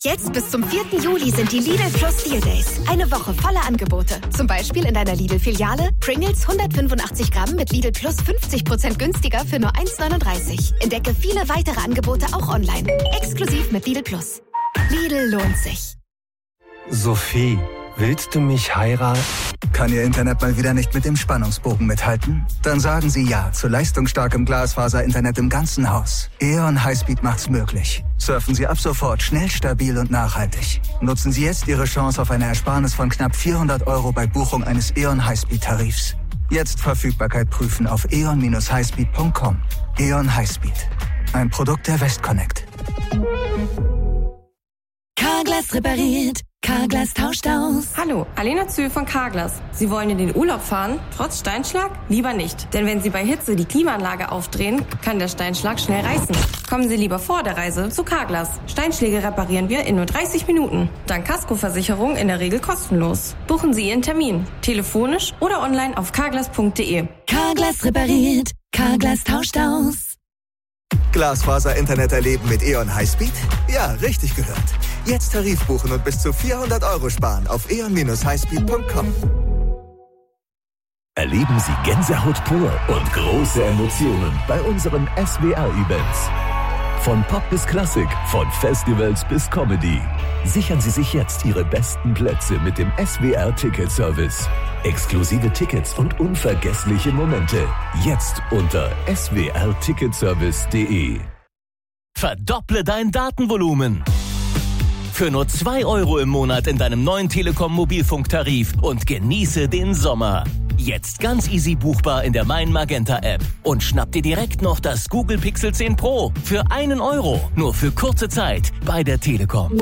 Jetzt bis zum 4. Juli sind die Lidl Plus Deal Days. Eine Woche voller Angebote. Zum Beispiel in deiner Lidl-Filiale Pringles 185 Gramm mit Lidl Plus 50% günstiger für nur 1,39. Entdecke viele weitere Angebote auch online. Exklusiv mit Lidl Plus. Lidl lohnt sich. Sophie, willst du mich heiraten? Kann Ihr Internet mal wieder nicht mit dem Spannungsbogen mithalten? Dann sagen Sie ja zu leistungsstarkem Glasfaser-Internet im ganzen Haus. E.ON Highspeed macht's möglich. Surfen Sie ab sofort schnell, stabil und nachhaltig. Nutzen Sie jetzt Ihre Chance auf eine Ersparnis von knapp 400 € bei Buchung eines E.ON Highspeed-Tarifs. Jetzt Verfügbarkeit prüfen auf eon-highspeed.com. E.ON Highspeed. Ein Produkt der Westconnect. Carglass repariert. Carglass tauscht aus. Hallo, Alena Zühl von Carglass. Sie wollen in den Urlaub fahren, trotz Steinschlag? Lieber nicht. Denn wenn Sie bei Hitze die Klimaanlage aufdrehen, kann der Steinschlag schnell reißen. Kommen Sie lieber vor der Reise zu Carglass. Steinschläge reparieren wir in nur 30 Minuten. Dank Kaskoversicherung in der Regel kostenlos. Buchen Sie Ihren Termin. Telefonisch oder online auf carglass.de. Carglass repariert. Carglass tauscht aus. Glasfaser-Internet erleben mit E.ON Highspeed? Ja, richtig gehört. Jetzt Tarif buchen und bis zu 400 € sparen auf eon-highspeed.com. Erleben Sie Gänsehaut pur und große Emotionen bei unseren SWR-Events. Von Pop bis Klassik, von Festivals bis Comedy. Sichern Sie sich jetzt Ihre besten Plätze mit dem SWR-Ticket-Service. Exklusive Tickets und unvergessliche Momente. Jetzt unter swrticketservice.de. Verdopple dein Datenvolumen. Für nur 2 € im Monat in deinem neuen Telekom-Mobilfunktarif und genieße den Sommer. Jetzt ganz easy buchbar in der Mein Magenta App. Und schnapp dir direkt noch das Google Pixel 10 Pro für 1 €. Nur für kurze Zeit bei der Telekom.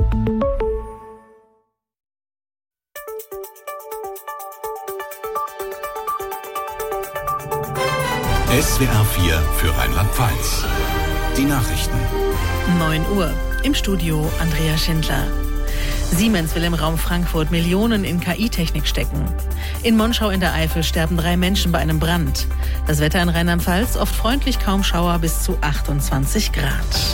SWR 4 für Rheinland-Pfalz. Die Nachrichten. 9 Uhr. Im Studio Andrea Schindler. Siemens will im Raum Frankfurt Millionen in KI-Technik stecken. In Monschau in der Eifel sterben 3 Menschen bei einem Brand. Das Wetter in Rheinland-Pfalz oft freundlich, kaum Schauer bis zu 28 Grad.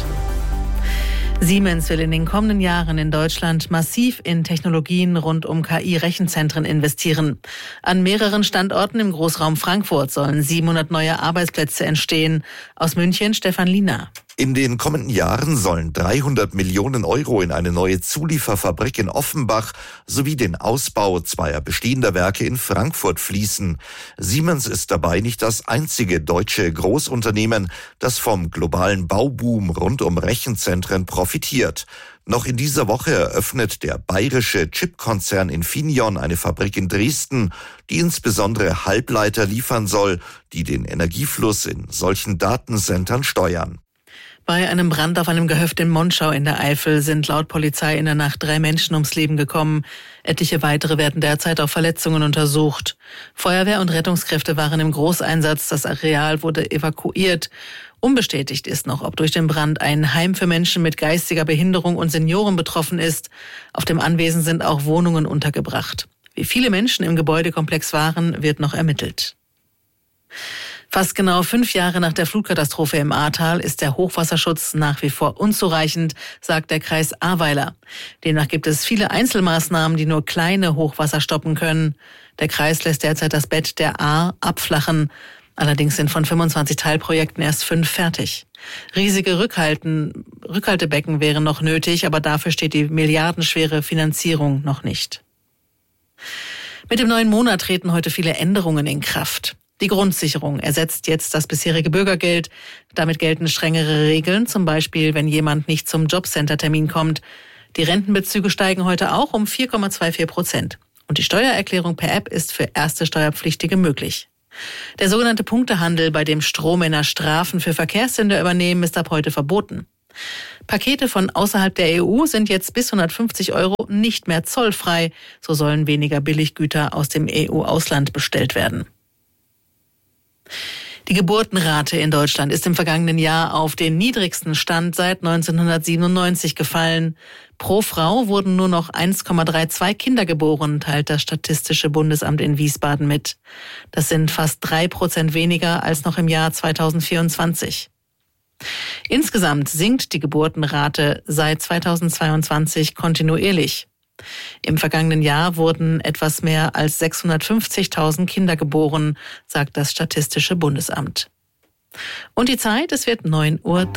Siemens will in den kommenden Jahren in Deutschland massiv in Technologien rund um KI-Rechenzentren investieren. An mehreren Standorten im Großraum Frankfurt sollen 700 neue Arbeitsplätze entstehen. Aus München Stefan Liener. In den kommenden Jahren sollen 300 Millionen € in eine neue Zulieferfabrik in Offenbach sowie den Ausbau 2 bestehender Werke in Frankfurt fließen. Siemens ist dabei nicht das einzige deutsche Großunternehmen, das vom globalen Bauboom rund um Rechenzentren profitiert. Noch in dieser Woche eröffnet der bayerische Chipkonzern Infineon eine Fabrik in Dresden, die insbesondere Halbleiter liefern soll, die den Energiefluss in solchen Datencentern steuern. Bei einem Brand auf einem Gehöft in Monschau in der Eifel sind laut Polizei in der Nacht 3 Menschen ums Leben gekommen. Etliche weitere werden derzeit auf Verletzungen untersucht. Feuerwehr und Rettungskräfte waren im Großeinsatz. Das Areal wurde evakuiert. Unbestätigt ist noch, ob durch den Brand ein Heim für Menschen mit geistiger Behinderung und Senioren betroffen ist. Auf dem Anwesen sind auch Wohnungen untergebracht. Wie viele Menschen im Gebäudekomplex waren, wird noch ermittelt. Fast genau 5 Jahre nach der Flutkatastrophe im Ahrtal ist der Hochwasserschutz nach wie vor unzureichend, sagt der Kreis Ahrweiler. Demnach gibt es viele Einzelmaßnahmen, die nur kleine Hochwasser stoppen können. Der Kreis lässt derzeit das Bett der Ahr abflachen. Allerdings sind von 25 Teilprojekten erst 5 fertig. Riesige Rückhaltebecken wären noch nötig, aber dafür steht die milliardenschwere Finanzierung noch nicht. Mit dem neuen Monat treten heute viele Änderungen in Kraft. Die Grundsicherung ersetzt jetzt das bisherige Bürgergeld. Damit gelten strengere Regeln, zum Beispiel, wenn jemand nicht zum Jobcenter-Termin kommt. Die Rentenbezüge steigen heute auch um 4,24%. Und die Steuererklärung per App ist für erste Steuerpflichtige möglich. Der sogenannte Punktehandel, bei dem Strohmänner Strafen für Verkehrssünder übernehmen, ist ab heute verboten. Pakete von außerhalb der EU sind jetzt bis 150 € nicht mehr zollfrei. So sollen weniger Billiggüter aus dem EU-Ausland bestellt werden. Die Geburtenrate in Deutschland ist im vergangenen Jahr auf den niedrigsten Stand seit 1997 gefallen. Pro Frau wurden nur noch 1,32 Kinder geboren, teilt das Statistische Bundesamt in Wiesbaden mit. Das sind fast 3% weniger als noch im Jahr 2024. Insgesamt sinkt die Geburtenrate seit 2022 kontinuierlich. Im vergangenen Jahr wurden etwas mehr als 650.000 Kinder geboren, sagt das Statistische Bundesamt. Und die Zeit, es wird 9:03 Uhr.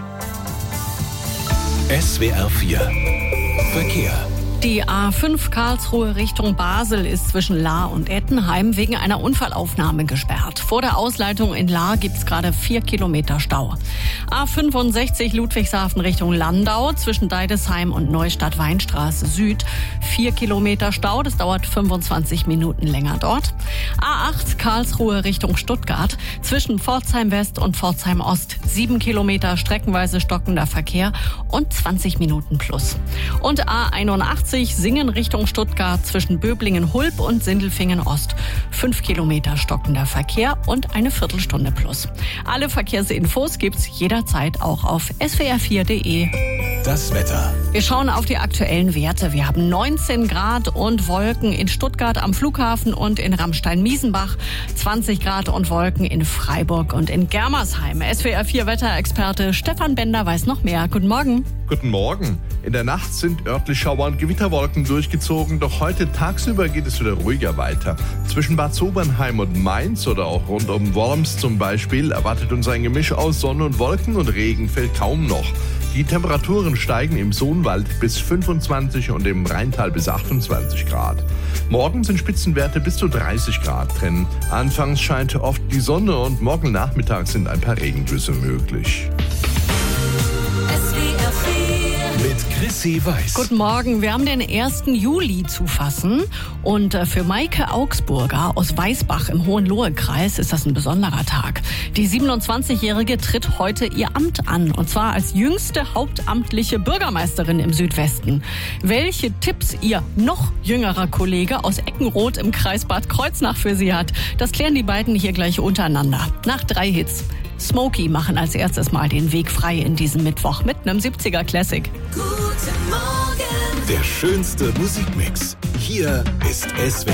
SWR 4 Verkehr. Die A5 Karlsruhe Richtung Basel ist zwischen Lahr und Ettenheim wegen einer Unfallaufnahme gesperrt. Vor der Ausleitung in Lahr gibt's gerade 4 Kilometer Stau. A65 Ludwigshafen Richtung Landau zwischen Deidesheim und Neustadt-Weinstraße Süd 4 Kilometer Stau, das dauert 25 Minuten länger dort. A8 Karlsruhe Richtung Stuttgart zwischen Pforzheim West und Pforzheim Ost 7 Kilometer streckenweise stockender Verkehr und 20 Minuten plus. Und A81 Singen Richtung Stuttgart zwischen Böblingen-Hulb und Sindelfingen-Ost. 5 Kilometer stockender Verkehr und eine Viertelstunde plus. Alle Verkehrsinfos gibt's jederzeit auch auf swr4.de. Das Wetter. Wir schauen auf die aktuellen Werte. Wir haben 19 Grad und Wolken in Stuttgart am Flughafen und in Ramstein-Miesenbach. 20 Grad und Wolken in Freiburg und in Germersheim. SWR4-Wetterexperte Stefan Bender weiß noch mehr. Guten Morgen. Guten Morgen. In der Nacht sind örtlich Schauer und Gewitterwolken durchgezogen, doch heute tagsüber geht es wieder ruhiger weiter. Zwischen Bad Sobernheim und Mainz oder auch rund um Worms zum Beispiel erwartet uns ein Gemisch aus Sonne und Wolken und Regen fällt kaum noch. Die Temperaturen steigen im Sohnwald bis 25 und im Rheintal bis 28 Grad. Morgen sind Spitzenwerte bis zu 30 Grad drin. Anfangs scheint oft die Sonne und morgen Nachmittag sind ein paar Regengüsse möglich. Mit Chrissy Weiß. Guten Morgen. Wir haben den 1. Juli zu fassen. Und für Maike Augsburger aus Weißbach im Hohenlohe-Kreis ist das ein besonderer Tag. Die 27-Jährige tritt heute ihr Amt an. Und zwar als jüngste hauptamtliche Bürgermeisterin im Südwesten. Welche Tipps ihr noch jüngerer Kollege aus Eckenroth im Kreis Bad Kreuznach für sie hat, das klären die beiden hier gleich untereinander. Nach 3 Hits. Smokey machen als erstes mal den Weg frei in diesen Mittwoch mit einem 70er Classic. Guten Morgen. Der schönste Musikmix. Hier ist SWR.